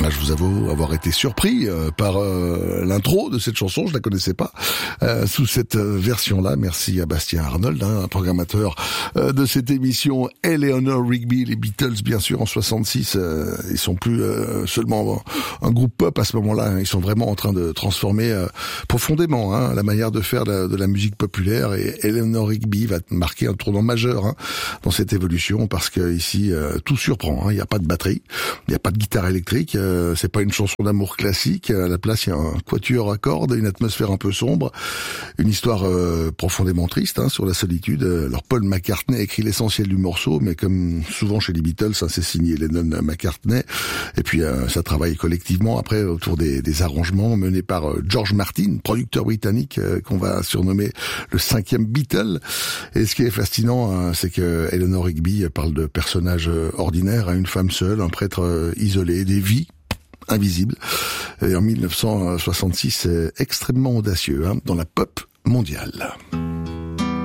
Je vous avoue avoir été surpris par l'intro de cette chanson, je la connaissais pas sous cette version-là. Merci à Bastien Arnold, programmateur de cette émission. Eleanor Rigby, les Beatles, bien sûr, en 66, ils sont plus seulement un groupe pop à ce moment-là. Ils sont vraiment en train de transformer profondément la manière de faire de la musique populaire. Et Eleanor Rigby va marquer un tournant majeur dans cette évolution, parce que ici tout surprend. Il n'y a pas de batterie, il n'y a pas de guitare électrique. C'est pas une chanson d'amour classique. À la place, il y a un quatuor à cordes, une atmosphère un peu sombre, une histoire profondément triste sur la solitude. Alors Paul McCartney écrit l'essentiel du morceau, mais comme souvent chez les Beatles, c'est signé Lennon-McCartney. Et puis ça travaille collectivement après autour des arrangements menés par George Martin, producteur britannique qu'on va surnommer le 5e Beatle. Et ce qui est fascinant, c'est que Eleanor Rigby parle de personnages ordinaires à une femme seule, un prêtre isolé, des vies invisibles. Et en 1966, c'est extrêmement audacieux dans la pop mondiale.